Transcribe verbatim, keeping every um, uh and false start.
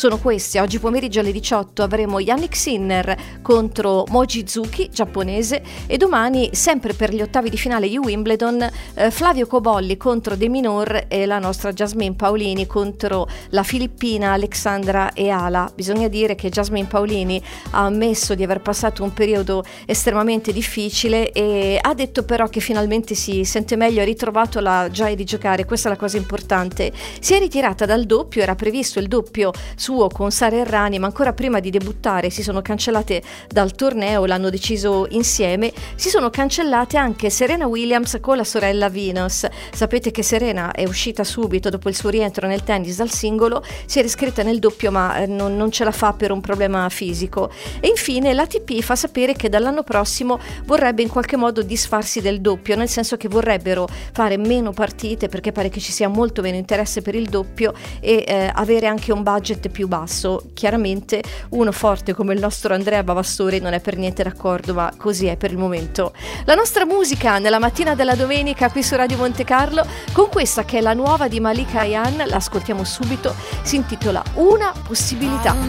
sono questi. Oggi pomeriggio alle diciotto avremo Yannick Sinner contro Mochizuki, giapponese, e domani, sempre per gli ottavi di finale di Wimbledon, eh, Flavio Cobolli contro De Minor e la nostra Jasmine Paolini contro la filippina Alexandra Eala. Bisogna dire che Jasmine Paolini ha ammesso di aver passato un periodo estremamente difficile e ha detto però che finalmente si sente meglio, ha ritrovato la gioia di giocare, questa è la cosa importante. Si è ritirata dal doppio, era previsto il doppio suo con Sara Errani, ma ancora prima di debuttare si sono cancellate dal torneo, l'hanno deciso insieme. Si sono cancellate anche Serena Williams con la sorella Venus. Sapete che Serena è uscita subito dopo il suo rientro nel tennis dal singolo, si è riscritta nel doppio ma non, non ce la fa per un problema fisico. E infine l'A T P fa sapere che dall'anno prossimo vorrebbe in qualche modo disfarsi del doppio, nel senso che vorrebbero fare meno partite perché pare che ci sia molto meno interesse per il doppio e eh, avere anche un budget più basso. Chiaramente uno forte come il nostro Andrea Bavastori non è per niente d'accordo, ma così è per il momento. La nostra musica nella mattina della domenica qui su Radio Monte Carlo, con questa che è la nuova di Malika Ayan, l'ascoltiamo subito, si intitola Una possibilità.